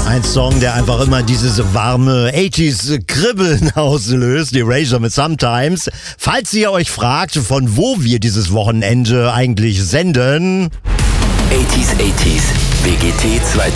Ein Song, der einfach immer dieses warme 80s Kribbeln auslöst, Erasure mit Sometimes. Falls ihr euch fragt, von wo wir dieses Wochenende eigentlich senden. 80s, BGT 2000.